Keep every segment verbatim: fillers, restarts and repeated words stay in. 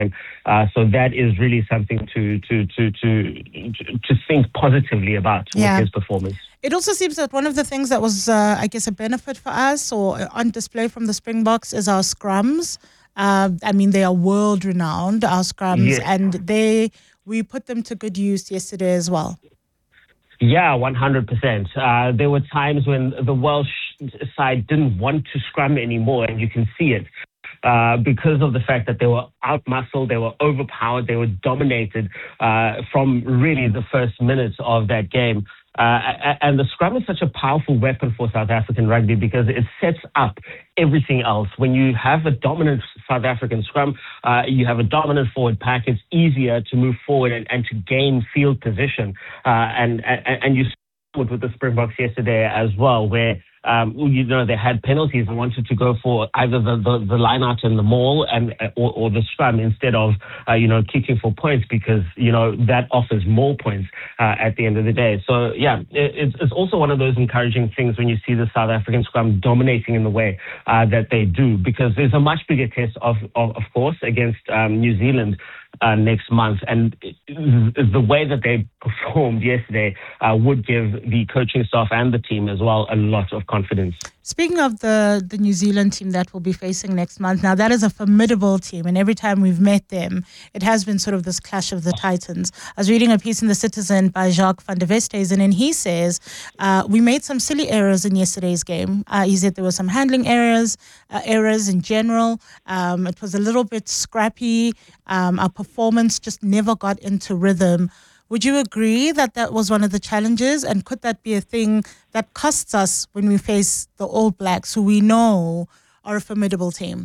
Uh, so that is really something to to to to to think positively about yeah. with his performance. It also seems that one of the things that was, uh, I guess, a benefit for us or on display from the Springboks is our scrums. Uh, I mean, they are world renowned, our scrums, Yes. and they we put them to good use yesterday as well. Yeah, one hundred percent. Uh, there were times when the Welsh side didn't want to scrum anymore, and you can see it. Uh, because of the fact that they were out-muscled, they were overpowered, they were dominated uh, from really the first minutes of that game. Uh, and the scrum is such a powerful weapon for South African rugby because it sets up everything else. When you have a dominant South African scrum, uh, you have a dominant forward pack, it's easier to move forward and, and to gain field position. Uh, and, and, and you saw it with the Springboks yesterday as well, where Um, you know, they had penalties and wanted to go for either the, the, the line out in the maul and or, or the scrum instead of, uh, you know, kicking for points because, you know, that offers more points uh, at the end of the day. So, yeah, it, it's, it's also one of those encouraging things when you see the South African scrum dominating in the way uh, that they do, because there's a much bigger test, of, of, of course, against um, New Zealand Uh, next month, and the way that they performed yesterday uh, would give the coaching staff and the team as well a lot of confidence. Speaking of the, the New Zealand team that we'll be facing next month, now that is a formidable team, and every time we've met them, it has been sort of this clash of the titans. I was reading a piece in The Citizen by Jacques van der Westhuizen, and he says, uh, we made some silly errors in yesterday's game. Uh, he said there were some handling errors, uh, errors in general. Um, it was a little bit scrappy. Um, our performance just never got into rhythm. Would you agree that that was one of the challenges? And could that be a thing that costs us when we face the All Blacks, who we know are a formidable team?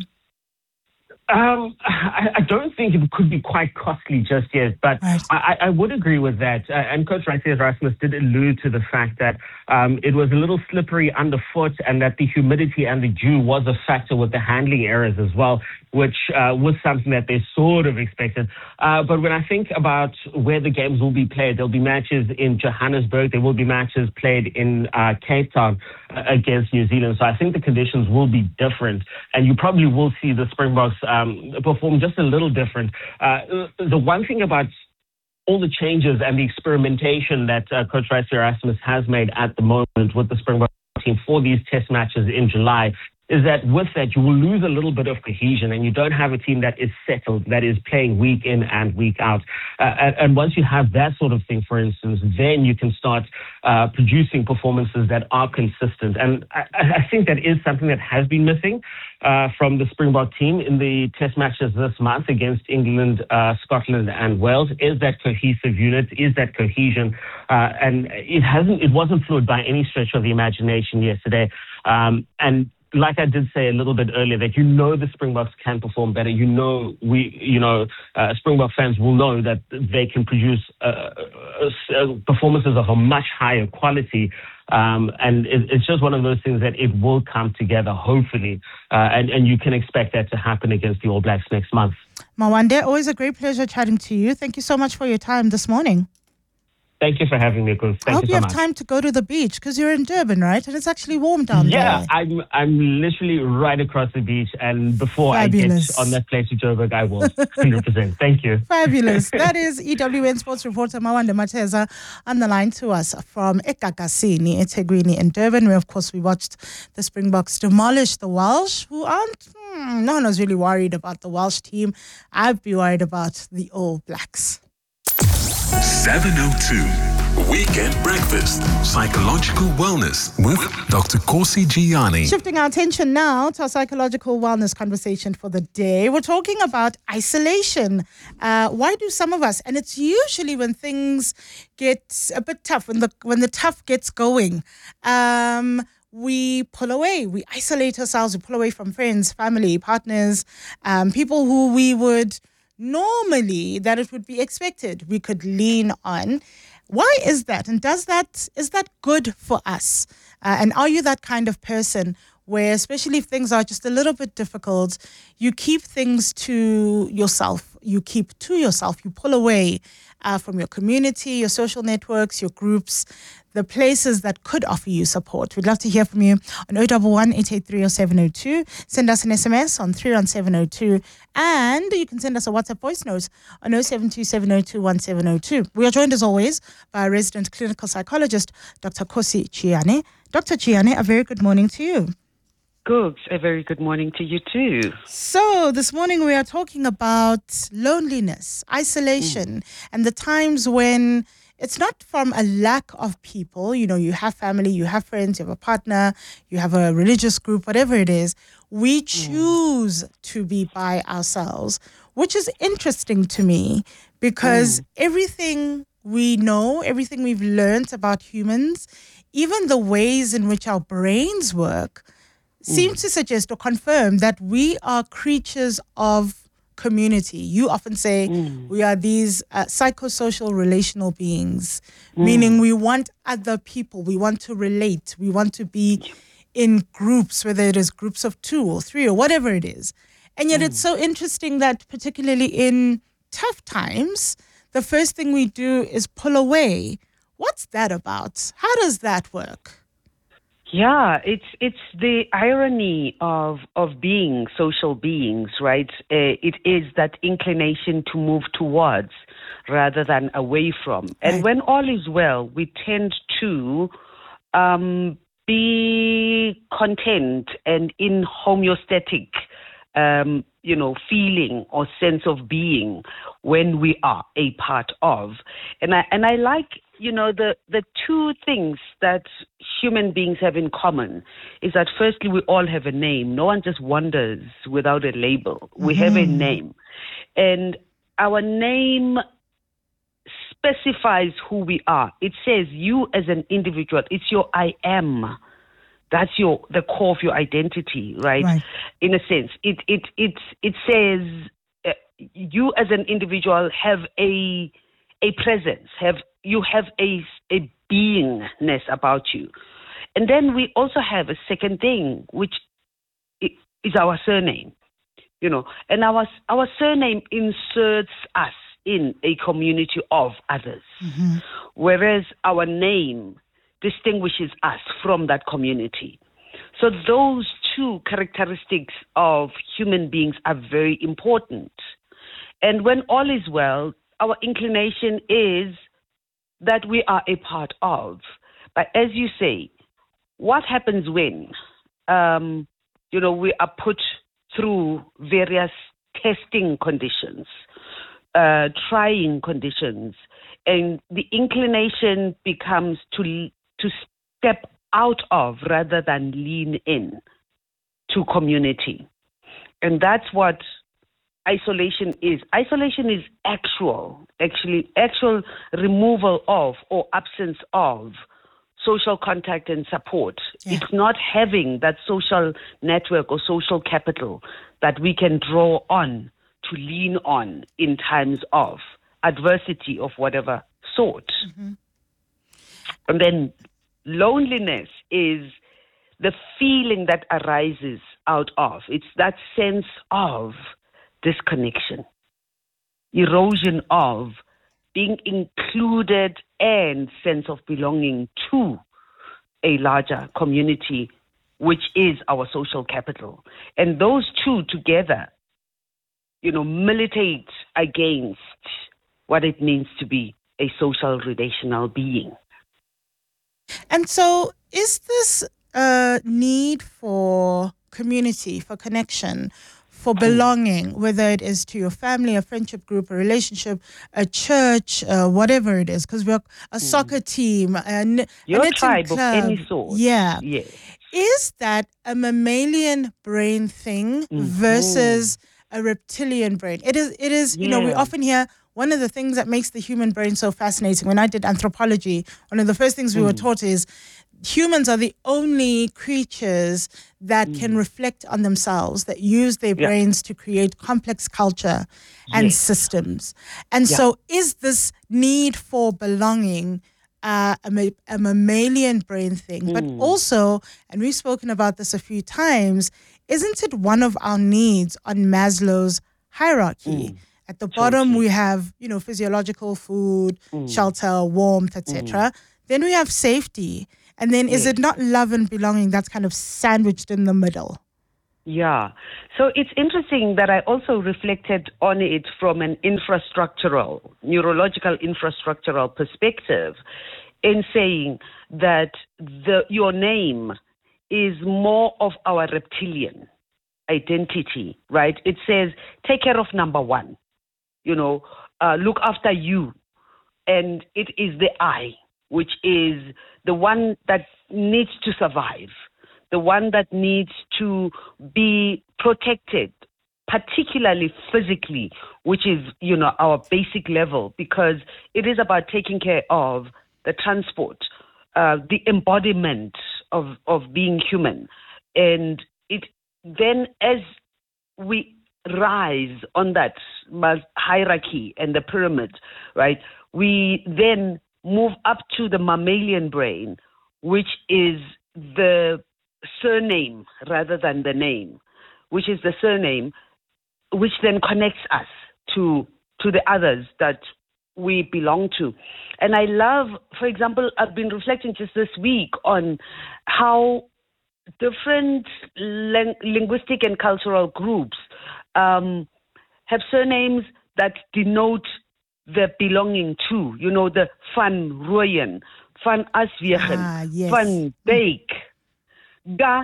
Um, I, I don't think it could be quite costly just yet, but right. I, I would agree with that. Uh, and Coach Rassie Erasmus did allude to the fact that um, it was a little slippery underfoot and that the humidity and the dew was a factor with the handling errors as well, which uh, was something that they sort of expected. Uh, but when I think about where the games will be played, there'll be matches in Johannesburg, there will be matches played in uh, Cape Town uh, against New Zealand. So I think the conditions will be different, and you probably will see the Springboks um, perform just a little different. Uh, the one thing about all the changes and the experimentation that uh, Coach Rassie Erasmus has made at the moment with the Springbok team for these test matches in July is that with that, you will lose a little bit of cohesion and you don't have a team that is settled, that is playing week in and week out. Uh, and, and once you have that sort of thing, for instance, then you can start uh, producing performances that are consistent. And I, I think that is something that has been missing uh, from the Springbok team in the test matches this month against England, uh, Scotland and Wales, is that cohesive unit, is that cohesion. Uh, and it hasn't, it wasn't fluid by any stretch of the imagination yesterday. Um, and like I did say a little bit earlier, that you know the Springboks can perform better. You know, we, you know, uh, Springbok fans will know that they can produce uh, uh, performances of a much higher quality. Um, and it, it's just one of those things that it will come together, hopefully. Uh, and, and you can expect that to happen against the All Blacks next month. Mawande, always a great pleasure chatting to you. Thank you so much for your time this morning. Thank you for having me, Chris. Thank I hope you you, so have much. time to go to the beach because you're in Durban, right? And it's actually warm down yeah, there. Yeah, I'm I'm literally right across the beach, and before Fabulous. I get on that plane to Joburg, I will. one hundred percent. Thank you. Fabulous. That is E W N sports reporter Mawande Mateza on the line to us from eGagasini, eThekwini in Durban, where, of course, we watched the Springboks demolish the Welsh, who aren't, hmm, no one was really worried about the Welsh team. I'd be worried about the All Blacks. seven oh two. Weekend Breakfast, Psychological Wellness with Doctor Kosi Gianni. Shifting our attention now to our psychological wellness conversation for the day. We're talking about isolation. Uh, why do some of us, and it's usually when things get a bit tough, when the when the tough gets going, um, we pull away, we isolate ourselves, we pull away from friends, family, partners, um, people who we would normally, that it would be expected, we could lean on. Why is that? And does that, is that good for us? Uh, and are you that kind of person where, especially if things are just a little bit difficult, you keep things to yourself, you keep to yourself, you pull away uh, from your community, your social networks, your groups, the places that could offer you support. We'd love to hear from you on oh one one, eight eight three, oh seven oh two. Send us an S M S on three one seven oh two. And you can send us a WhatsApp voice note on oh seven two seven oh two one seven oh two. We are joined as always by our resident clinical psychologist, Doctor Kgosi Chiyane. Doctor Chiyane, a very good morning to you. Good. A very good morning to you too. So this morning we are talking about loneliness, isolation, mm. and the times when it's not from a lack of people. You know, you have family, you have friends, you have a partner, you have a religious group, whatever it is. We choose mm. to be by ourselves, which is interesting to me because mm. everything we know, everything we've learned about humans, even the ways in which our brains work, seems mm. to suggest or confirm that we are creatures of community. You often say mm. we are these uh, psychosocial relational beings, mm. meaning we want other people, we want to relate, we want to be in groups, whether it is groups of two or three or whatever it is. And yet mm. it's so interesting that particularly in tough times, the first thing we do is pull away. What's that about? How does that work? Yeah, it's it's the irony of of being social beings, right? Uh, it is that inclination to move towards rather than away from. And right. when all is well, we tend to um, be content and in homeostatic, um, you know, feeling or sense of being when we are a part of. And I and I like. You know, the, the two things that human beings have in common is that firstly, we all have a name. No one just wanders without a label. We mm-hmm. have a name. And our name specifies who we are. It says you as an individual. It's your I am. That's your the core of your identity, right? right. In a sense, it it it it says uh, you as an individual have a a presence, have you have a, a beingness about you. And then we also have a second thing, which is our surname, you know, and our, our surname inserts us in a community of others, mm-hmm. whereas our name distinguishes us from that community. So those two characteristics of human beings are very important. And when all is well, our inclination is that we are a part of. But as you say, what happens when, um, you know, we are put through various testing conditions, uh, trying conditions, and the inclination becomes to to step out of rather than lean in to community. And that's what isolation is. Isolation is actual, actually, actual removal of or absence of social contact and support. Yeah. It's not having that social network or social capital that we can draw on to lean on in times of adversity of whatever sort. Mm-hmm. And then loneliness is the feeling that arises out of. It's that sense of disconnection, erosion of being included and sense of belonging to a larger community, which is our social capital. And those two together, you know, militate against what it means to be a social relational being. And so is this a need for community, for connection, for belonging, whether it is to your family, a friendship group, a relationship, a church, uh, whatever it is, because we're a mm. soccer team, and your a tribe club. Of any sort. Yeah. Yes. Is that a mammalian brain thing mm. versus a reptilian brain? It is, it is, yeah. you know, we often hear one of the things that makes the human brain so fascinating. When I did anthropology, one of the first things we mm. were taught is humans are the only creatures that mm. can reflect on themselves, that use their yeah. brains to create complex culture and yes. systems. And yeah. so is this need for belonging uh, a, a mammalian brain thing? Mm. But also, and we've spoken about this a few times, isn't it one of our needs on Maslow's hierarchy? Mm. At the bottom, totally. we have, you know, physiological food, mm. shelter, warmth, et cetera. Mm. Then we have safety. And then is Yes. it not love and belonging that's kind of sandwiched in the middle? Yeah. So it's interesting that I also reflected on it from an infrastructural, neurological infrastructural perspective in saying that the your name is more of our reptilian identity, right? It says, take care of number one, you know, uh, look after you. And it is the I, which is the one that needs to survive, the one that needs to be protected, particularly physically, which is, you know, our basic level, because it is about taking care of the transport, uh, the embodiment of, of being human. And it then, as we rise on that hierarchy and the pyramid, right, we then move up to the mammalian brain, which is the surname rather than the name, which is the surname, which then connects us to to the others that we belong to. And I love, for example, I've been reflecting just this week on how different ling- linguistic and cultural groups um, have surnames that denote the belonging to, you know, the van Rooyen, van Aswegen, Ah, yes. van Beek, Ga,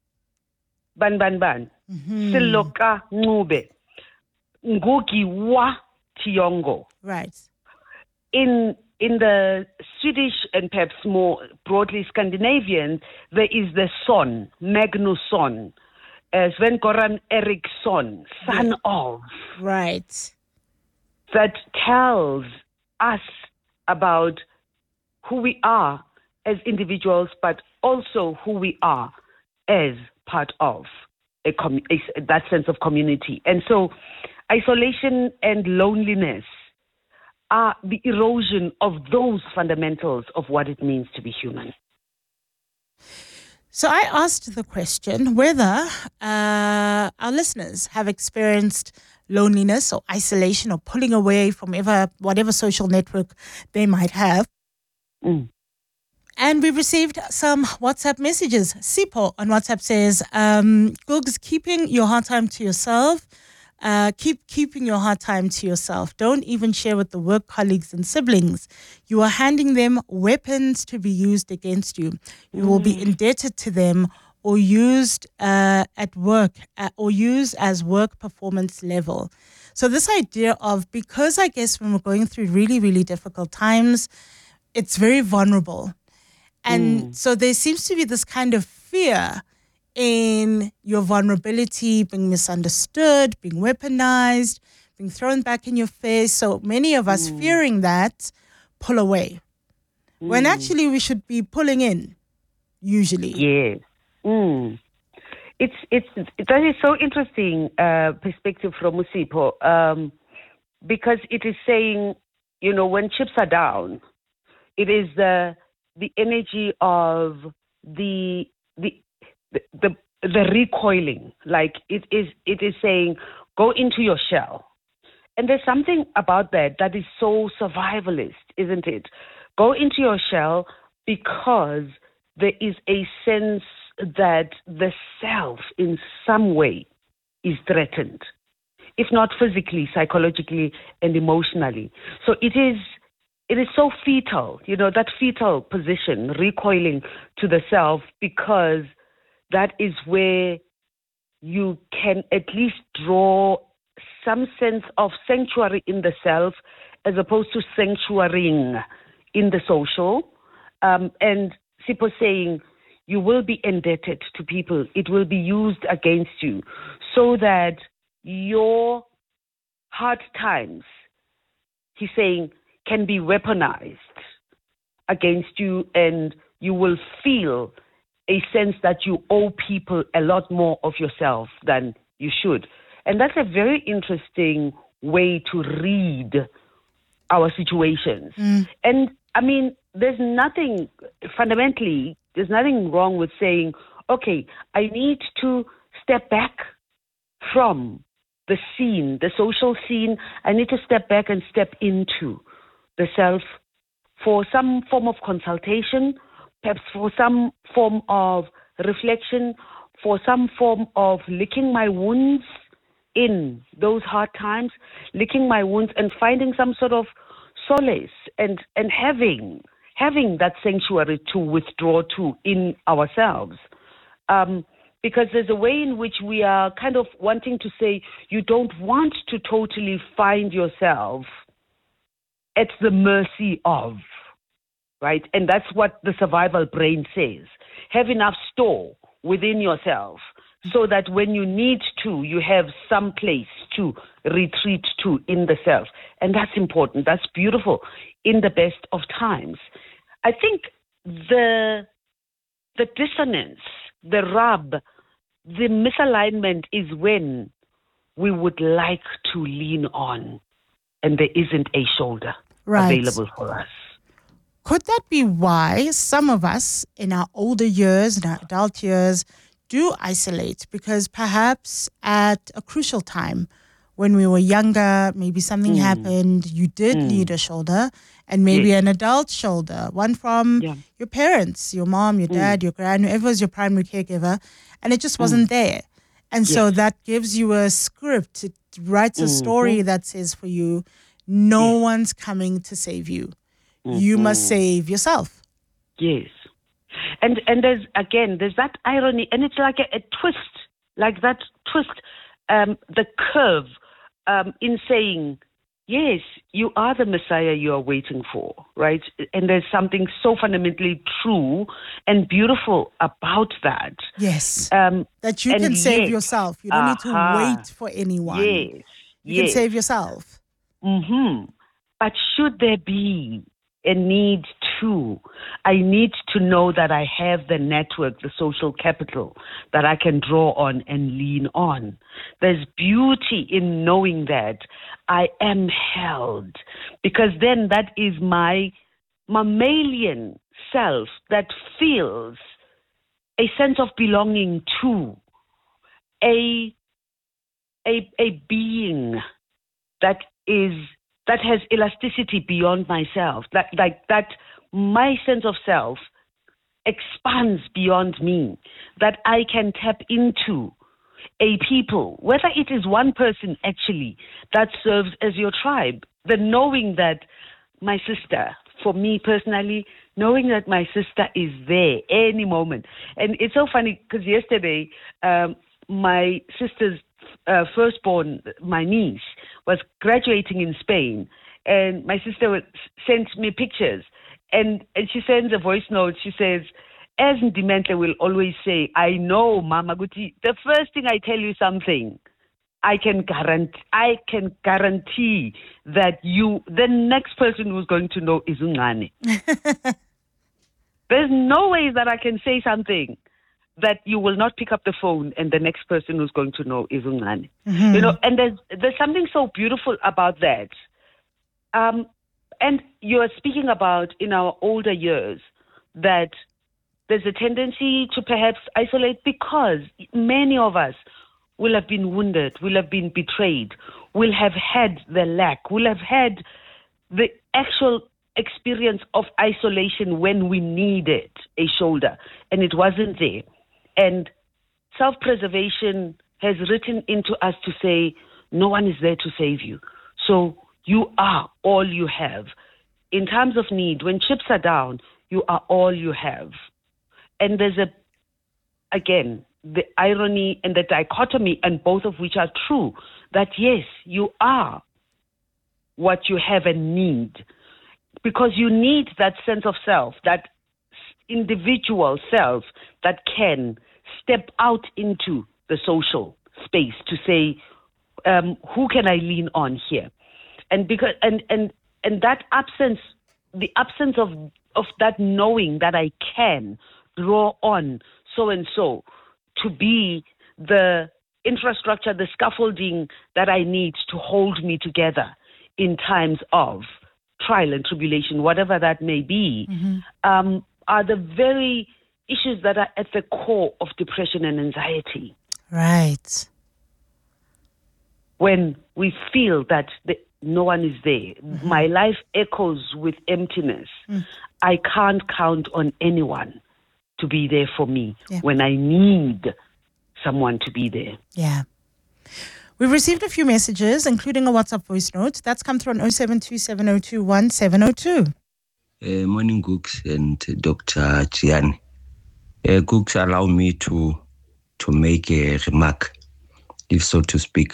Ban Ban Ban, Mhm. Siloka Ngube, Ngugi wa Tiongo. Right. In in the Swedish and perhaps more broadly Scandinavian, there is the son, Magnusson, uh, Sven Goran Eriksson, son Yeah. of, Right. that tells us about who we are as individuals, but also who we are as part of a, com- a that sense of community. And so isolation and loneliness are the erosion of those fundamentals of what it means to be human. So I asked the question whether uh, our listeners have experienced loneliness or isolation or pulling away from ever, whatever social network they might have. Mm. And we've received some WhatsApp messages. Sipho on WhatsApp says, um, Googs, keeping your hard time to yourself. Uh, keep keeping your hard time to yourself. Don't even share with the work colleagues and siblings. You are handing them weapons to be used against you. You mm. will be indebted to them or used uh, at work uh, or used as work performance level. So this idea of, because I guess when we're going through really, really difficult times, it's very vulnerable. And mm. so there seems to be this kind of fear in your vulnerability being misunderstood, being weaponized, being thrown back in your face. So many of us mm. fearing that pull away. Mm. When actually we should be pulling in, usually. Yes. Mm. It's it's that is so interesting uh, perspective from Musipo, um, because it is saying, you know, when chips are down, it is the the energy of the the The, the the recoiling, like it is it is saying, go into your shell. And there's something about that that is so survivalist, isn't it? Go into your shell because there is a sense that the self in some way is threatened, if not physically, psychologically, and emotionally. So it is it is so fetal, you know, that fetal position, recoiling to the self, because that is where you can at least draw some sense of sanctuary in the self as opposed to sanctuarying in the social. Um, and Sipho saying, you will be indebted to people. It will be used against you so that your hard times, he's saying, can be weaponized against you, and you will feel a sense that you owe people a lot more of yourself than you should. And that's a very interesting way to read our situations. Mm. And I mean, there's nothing, fundamentally, there's nothing wrong with saying, okay, I need to step back from the scene, the social scene. I need to step back and step into the self for some form of consultation, perhaps for some form of reflection, for some form of licking my wounds in those hard times, licking my wounds and finding some sort of solace and, and having having that sanctuary to withdraw to in ourselves. Um, because there's a way in which we are kind of wanting to say you don't want to totally find yourself at the mercy of, right? And that's what the survival brain says. Have enough store within yourself so that when you need to, you have some place to retreat to in the self. And that's important. That's beautiful in the best of times. I think the the dissonance, the rub, the misalignment is when we would like to lean on and there isn't a shoulder right. available for us. Could that be why some of us in our older years, in our adult years, do isolate? Because perhaps at a crucial time, when we were younger, maybe something mm. happened, you did mm. need a shoulder, and maybe yes. an adult shoulder, one from yeah. your parents, your mom, your dad, mm. your grand, whoever was your primary caregiver, and it just wasn't mm. there. And yes. so that gives you a script. It writes a mm-hmm. story that says for you, no yes. one's coming to save you. Mm-hmm. You must save yourself. Yes. And and there's, again, there's that irony, and it's like a, a twist, like that twist, um, the curve um, in saying, yes, you are the Messiah you are waiting for, right? And there's something so fundamentally true and beautiful about that. Yes, um, that you can save yet, yourself. You don't uh-huh. need to wait for anyone. Yes, You yes. can save yourself. Mm-hmm. But should there be a need to, I need to know that I have the network, the social capital that I can draw on and lean on. There's beauty in knowing that I am held, because then that is my mammalian self that feels a sense of belonging to a a a being that is that has elasticity beyond myself, that like that my sense of self expands beyond me, that I can tap into a people, whether it is one person actually that serves as your tribe. The knowing that my sister, for me personally, knowing that my sister is there any moment. And it's so funny because yesterday um, my sister's uh, firstborn, my niece, was graduating in Spain, and my sister sent me pictures, and, and she sends a voice note. She says, as Ndimenhle will always say, I know, Mama Guti, the first thing I tell you something, I can guarantee, I can guarantee that you, the next person who's going to know is Ungane. There's no way that I can say something that you will not pick up the phone and the next person who's going to know is Ungane. Mm-hmm. You know, and there's there's something so beautiful about that. Um, and you're speaking about in our older years that there's a tendency to perhaps isolate because many of us will have been wounded, will have been betrayed, will have had the lack, will have had the actual experience of isolation when we needed a shoulder and it wasn't there. And self-preservation has written into us to say, no one is there to save you. So you are all you have. In times of need, when chips are down, you are all you have. And there's a, again, the irony and the dichotomy, and both of which are true, that yes, you are what you have and need, because you need that sense of self, that individual self that can step out into the social space to say, um, who can I lean on here? And because and and and that absence, the absence of of that knowing that I can draw on so and so to be the infrastructure, the scaffolding that I need to hold me together in times of trial and tribulation, whatever that may be, mm-hmm. um, are the very issues that are at the core of depression and anxiety. Right. When we feel that the no one is there. Mm-hmm. My life echoes with emptiness. Mm. I can't count on anyone to be there for me yeah. when I need someone to be there. Yeah. We've received a few messages, including a WhatsApp voice note. That's come through on oh seven two seven oh two one seven oh two. Uh, morning, Gooks and Doctor Gianni. Uh, Gooks, allow me to to make a remark, if so to speak.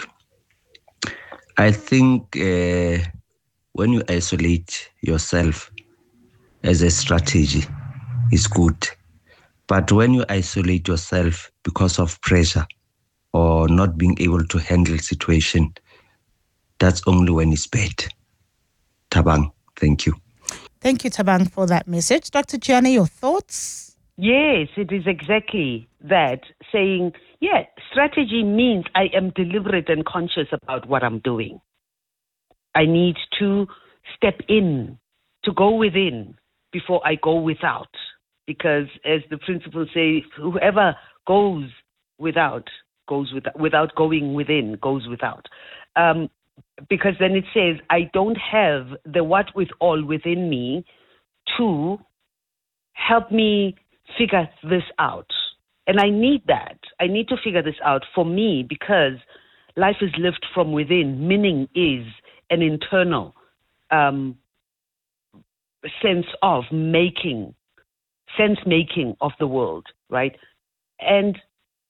I think uh, when you isolate yourself as a strategy, it's good. But when you isolate yourself because of pressure or not being able to handle situation, that's only when it's bad. Tabang, thank you. Thank you, Tabang, for that message. Doctor Gianni, your thoughts? Yes, it is exactly that. Saying, yeah, strategy means I am deliberate and conscious about what I'm doing. I need to step in, to go within before I go without. Because as the principles say, whoever goes without, goes without, without going within, goes without. Um, because then it says, I don't have the what with all within me to help me figure this out. And I need that. I need to figure this out for me because life is lived from within. Meaning is an internal um, sense of making, sense making of the world, right? And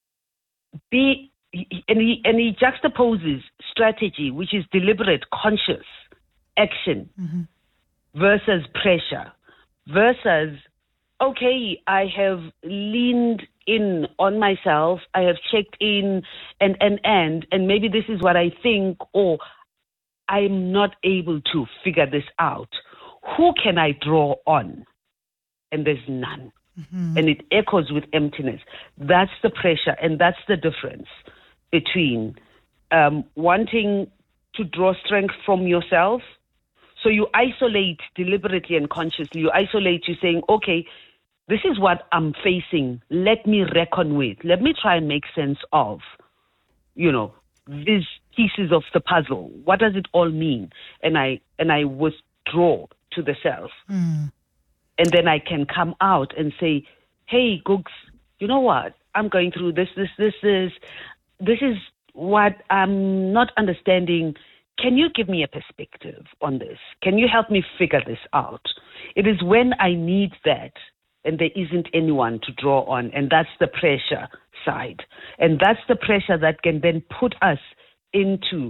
be and he and he juxtaposes strategy, which is deliberate, conscious action, mm-hmm. versus pressure, versus okay, I have leaned in on myself, I have checked in, and and and and maybe this is what I think, or I'm not able to figure this out. Who can I draw on? And there's none. Mm-hmm. And it echoes with emptiness. That's the pressure, and that's the difference between um, wanting to draw strength from yourself. So you isolate deliberately and consciously. You isolate, you're saying, okay, this is what I'm facing. Let me reckon with. Let me try and make sense of, you know, these pieces of the puzzle. What does it all mean? And I and I withdraw to the self. Mm. And then I can come out and say, hey, Gooks, you know what? I'm going through this, this, this, this. This is what I'm not understanding. Can you give me a perspective on this? Can you help me figure this out? It is when I need that and there isn't anyone to draw on, and that's the pressure side. And that's the pressure that can then put us into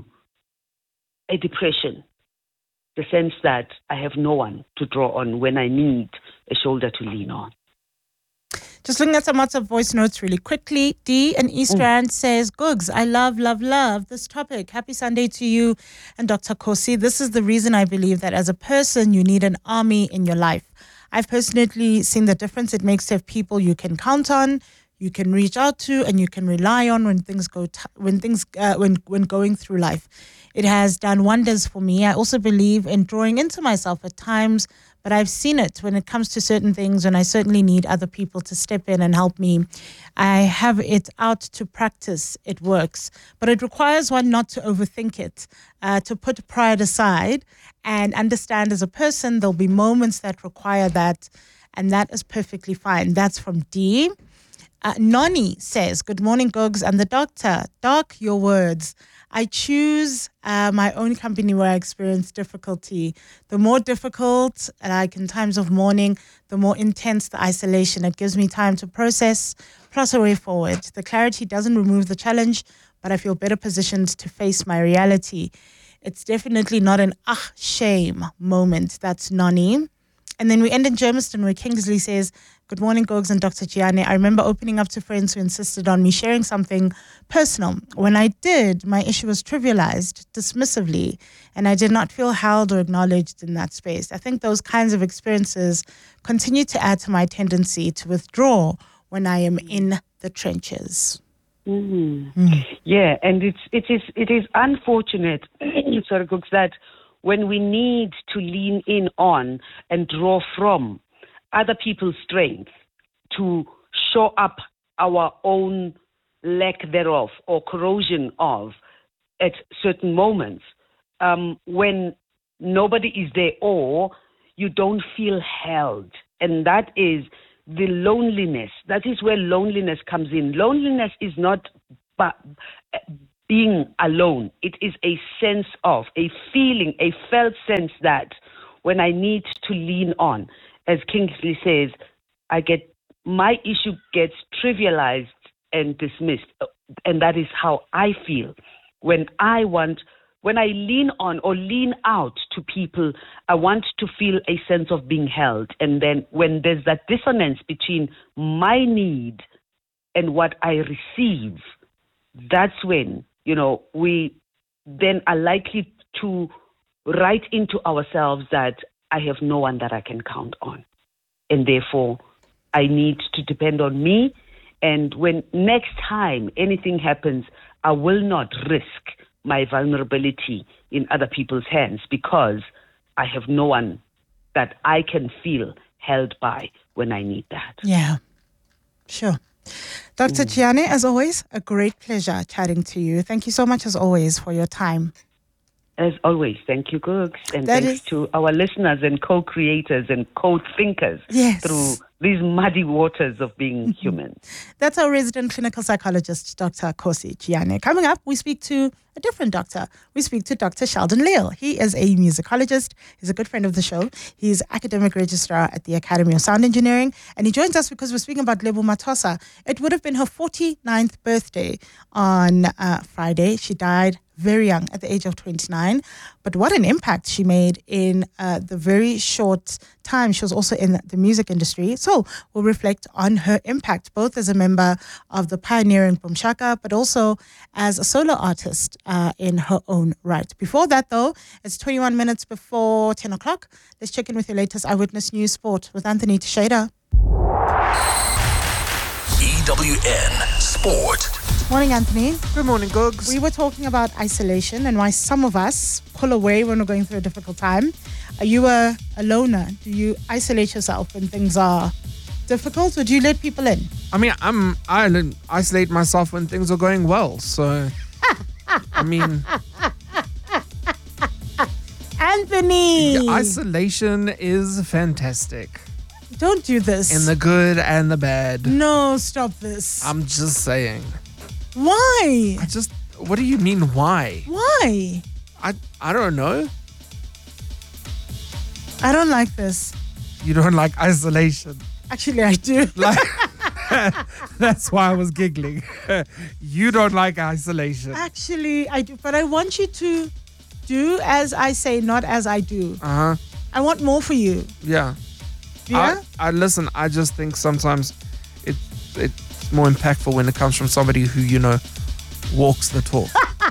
a depression. The sense that I have no one to draw on when I need a shoulder to lean on. Just looking at some WhatsApp voice notes really quickly. D in East Rand mm. says, Googs, I love, love, love this topic. Happy Sunday to you and Doctor Kosi. This is the reason I believe that as a person, you need an army in your life. I've personally seen the difference it makes to have people you can count on, you can reach out to, and you can rely on when things go t- when things uh, when when going through life. It has done wonders for me. I also believe in drawing into myself at times, but I've seen it when it comes to certain things, and I certainly need other people to step in and help me. I have it out to practice. It works, but it requires one not to overthink it, uh, to put pride aside and understand as a person there'll be moments that require that, and that is perfectly fine. That's from D. Uh, Noni says, good morning, Googs and the doctor. Doc, your words. I choose uh, my own company where I experience difficulty. The more difficult, like in times of mourning, the more intense the isolation. It gives me time to process, plus a way forward. The clarity doesn't remove the challenge, but I feel better positioned to face my reality. It's definitely not an ah, shame moment. That's Noni. And then we end in Germiston where Kingsley says, good morning, Googs and Doctor Gianni. I remember opening up to friends who insisted on me sharing something personal. When I did, my issue was trivialized dismissively, and I did not feel held or acknowledged in that space. I think those kinds of experiences continue to add to my tendency to withdraw when I am in the trenches. Mm-hmm. Mm. Yeah, and it's it is it is unfortunate, sorry, Googs, that when we need to lean in on and draw from other people's strength to show up our own lack thereof or corrosion of at certain moments, um, when nobody is there or you don't feel held. And that is the loneliness. That is where loneliness comes in. Loneliness is not but being alone. It is a sense of, a feeling, a felt sense that when I need to lean on, as Kingsley says, I get, my issue gets trivialized and dismissed. And that is how I feel when I want, when I lean on or lean out to people, I want to feel a sense of being held. And then when there's that dissonance between my need and what I receive, that's when, you know, we then are likely to write into ourselves that I have no one that I can count on. And therefore, I need to depend on me. And when next time anything happens, I will not risk my vulnerability in other people's hands because I have no one that I can feel held by when I need that. Yeah, sure. Doctor Mm. Tjiane, as always, a great pleasure chatting to you. Thank you so much, as always, for your time. As always, thank you, Gooks, and That thanks is- to our listeners and co-creators and co-thinkers Yes. through these muddy waters of being human. That's our resident clinical psychologist, Doctor Kkosi Tjiane. Coming up, we speak to a different doctor. We speak to Doctor Sheldon Leal. He is a musicologist. He's a good friend of the show. He's academic registrar at the Academy of Sound Engineering. And he joins us because we're speaking about Lebo Mathosa. It would have been her forty-ninth birthday on uh, Friday. She died very young at the age of twenty-nine. But what an impact she made in uh, the very short time. She was also in the music industry. So we'll reflect on her impact, both as a member of the pioneering Boom Shaka, but also as a solo artist uh, in her own right. Before that, though, it's twenty-one minutes before ten o'clock. Let's check in with your latest Eyewitness News Sport with Anthony Teixeira. E W N Sport. Morning, Anthony. Good morning, Googs. We were talking about isolation and why some of us pull away when we're going through a difficult time. Are you a, a loner? Do you isolate yourself when things are difficult, or do you let people in? I mean, I'm I l- isolate myself when things are going well. So, I mean, Anthony! yeah, isolation is fantastic Don't do this. in the good and the bad. No, stop this. I'm just saying. Why? I just. What do you mean? Why? Why? I I don't know. I don't like this. You don't like isolation. Actually, I do. Like that's why I was giggling. You don't like isolation. Actually, I do. But I want you to do as I say, not as I do. Uh huh. I want more for you. Yeah. Yeah? I, I listen. I just think sometimes it it's more impactful when it comes from somebody who, you know, walks the talk.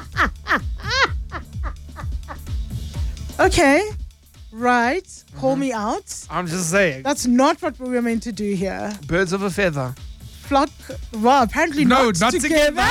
Okay. Right. Call me out. I'm just saying. That's not what we were meant to do here. Birds of a feather. Flock. Well, apparently No, not, not together.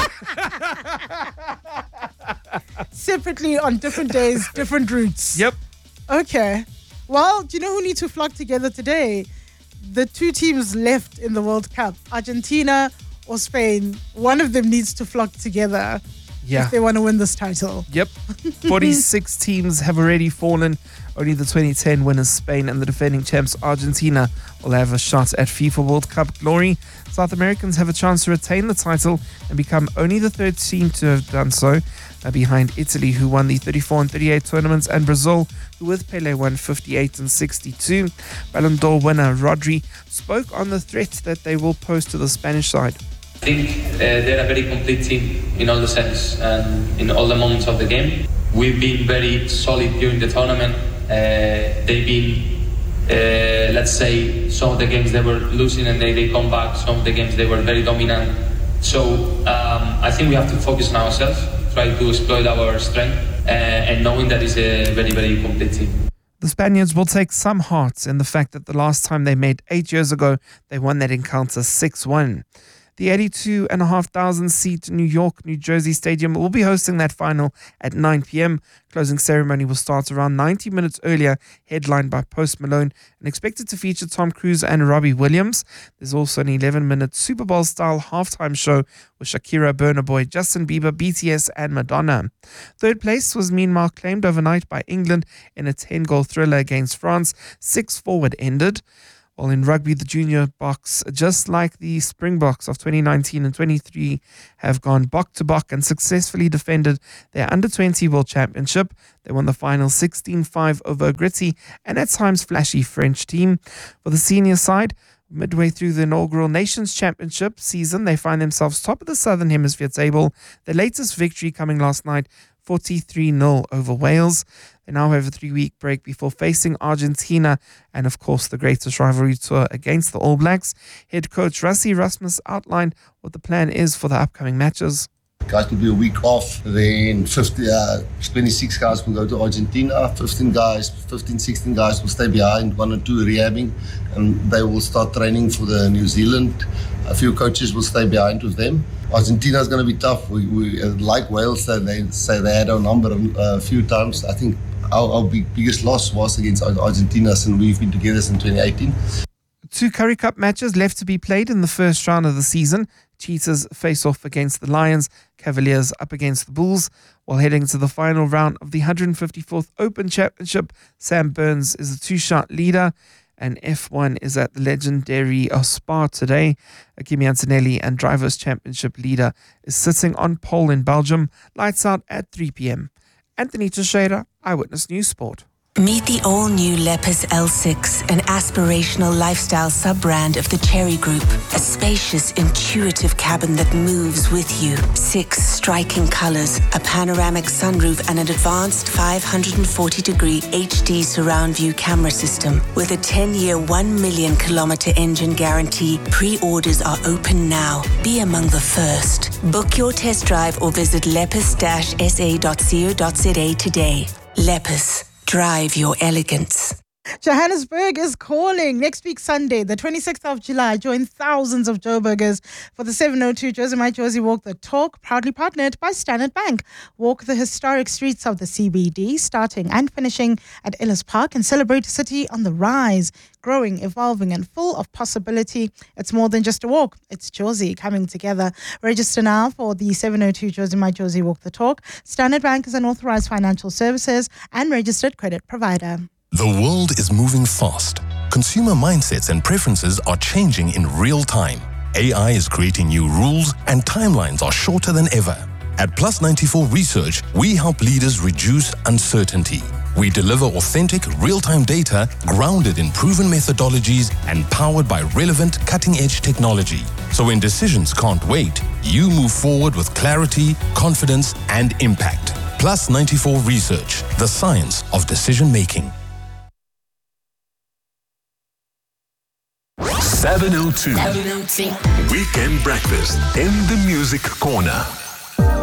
Separately on different days, different routes. Yep. Okay. Well, do you know who needs to flock together today? The two teams left in the World Cup, Argentina or Spain. One of them needs to flock together Yeah. if they want to win this title. Yep. forty-six teams have already fallen. Only the twenty ten winners, Spain, and the defending champs, Argentina, will have a shot at FIFA World Cup glory. South Americans have a chance to retain the title and become only the third team to have done so, uh, behind Italy, who won the thirty-four and thirty-eight tournaments, and Brazil, who with Pele won fifty-eight and sixty-two. Ballon d'Or winner Rodri spoke on the threat that they will pose to the Spanish side. I think uh, they're a very complete team in all the sense and in all the moments of the game. We've been very solid during the tournament. Uh, they've been, uh, let's say, some of the games they were losing and they, they come back. Some of the games they were very dominant. So um, I think we have to focus on ourselves, try to exploit our strength, uh, and knowing that it's a very, very complete team. The Spaniards will take some heart in the fact that the last time they met eight years ago, they won that encounter six one. The eighty-two and a half thousand seat New York, New Jersey Stadium will be hosting that final at nine p.m. Closing ceremony will start around ninety minutes earlier, headlined by Post Malone and expected to feature Tom Cruise and Robbie Williams. There's also an eleven-minute Super Bowl-style halftime show with Shakira, Burna Boy, Justin Bieber, B T S and Madonna. Third place was meanwhile claimed overnight by England in a ten-goal thriller against France. Six forward ended. While in rugby, the junior box, just like the Springboks of twenty nineteen and twenty-three, have gone bock to bock and successfully defended their under twenty World Championship. They won the final sixteen five over a gritty and at times flashy French team. For the senior side, midway through the inaugural Nations Championship season, they find themselves top of the Southern Hemisphere table. Their latest victory coming last night, forty-three nil over Wales. They now have a three-week break before facing Argentina and, of course, the greatest rivalry tour against the All Blacks. Head coach Rassie Erasmus outlined what the plan is for the upcoming matches. Guys will be a week off, then fifty, uh, twenty-six guys will go to Argentina, fifteen guys, fifteen, sixteen guys will stay behind, one or two rehabbing, and they will start training for the New Zealand. A few coaches will stay behind with them. Argentina is going to be tough. We, we uh, like Wales, uh, they say they had our number uh, a few times. I think our, our big, biggest loss was against Argentina, and we've been together since twenty eighteen. Two Currie Cup matches left to be played in the first round of the season. Cheetahs face off against the Lions, Cavaliers up against the Bulls. While heading to the final round of the one hundred fifty-fourth Open Championship, Sam Burns is the two-shot leader, and F one is at the legendary Spa today. Kimi Antonelli and Drivers' Championship leader is sitting on pole in Belgium. Lights out at three p.m. Anthony Teixeira, Eyewitness News Sport. Meet the all-new Lepus L six, an aspirational lifestyle sub-brand of the Cherry Group. A spacious, intuitive cabin that moves with you. Six striking colors, a panoramic sunroof and an advanced five hundred forty degree H D surround view camera system. With a ten-year, one million kilometer engine guarantee, pre-orders are open now. Be among the first. Book your test drive or visit lepus dash s a dot co dot z a today. Lepus. Drive your elegance. Johannesburg is calling. Next week, Sunday, the twenty-sixth of July, join thousands of Joburgers for the seven oh two Josie My Josie Walk the Talk, proudly partnered by Standard Bank. Walk the historic streets of the C B D, starting and finishing at Ellis Park, and celebrate a city on the rise, growing, evolving, and full of possibility. It's more than just a walk. It's Josie coming together. Register now for the seven oh two Josie My Josie Walk the Talk. Standard Bank is an authorized financial services and registered credit provider. The world is moving fast. Consumer mindsets and preferences are changing in real time. A I is creating new rules and timelines are shorter than ever. At Plus ninety-four Research, we help leaders reduce uncertainty. We deliver authentic, real-time data grounded in proven methodologies and powered by relevant, cutting-edge technology. So when decisions can't wait, you move forward with clarity, confidence, and impact. Plus ninety-four Research, the science of decision-making. seven oh two Weekend Breakfast in the Music Corner.